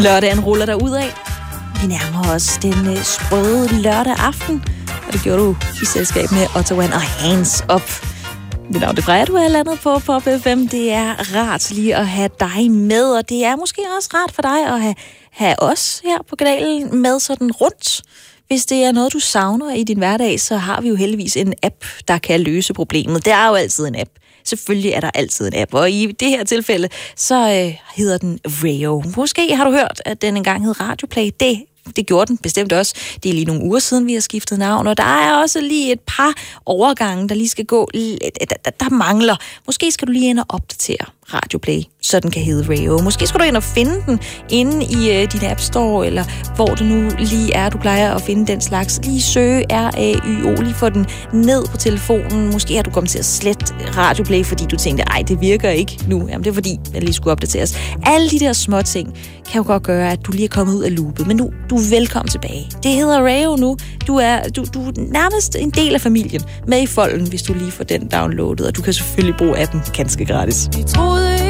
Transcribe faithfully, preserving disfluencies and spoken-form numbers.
Lørdagen ruller der ud af. Vi nærmer os den øh, sprøde lørdag aften, og det gjorde du i selskab med Ottawa og Hands Up. Mit navn er Freja, du er landet på Pop F M. Det er rart lige at have dig med, og det er måske også rart for dig at have, have os her på kanalen med sådan rundt. Hvis det er noget, du savner i din hverdag, så har vi jo heldigvis en app, der kan løse problemet. Der er jo altid en app. Selvfølgelig er der altid en app, og i det her tilfælde, så øh, hedder den Rayo. Måske har du hørt, at den engang hed Radioplay. Det Det gjorde den bestemt også. Det er lige nogle uger siden, vi har skiftet navn, og der er også lige et par overgange, der lige skal gå. Der, der, der mangler. Måske skal du lige ind og opdatere Radioplay, så den kan hedde Rayo. Måske skal du ind og finde den inde i uh, din App Store, eller hvor det nu lige er, du plejer at finde den slags. Lige søge R A Y O, lige få den ned på telefonen. Måske har du kommet til at slette Radioplay, fordi du tænkte, ej, det virker ikke nu. Jamen, det er fordi, den lige skulle opdateres. Alle de der små ting kan jo godt gøre, at du lige er kommet ud af loopet. Men nu, du er velkommen tilbage. Det hedder Rayo nu. Du er, du, du er nærmest en del af familien. Med i folden, hvis du lige får den downloadet. Og du kan selvfølgelig bruge appen ganske gratis.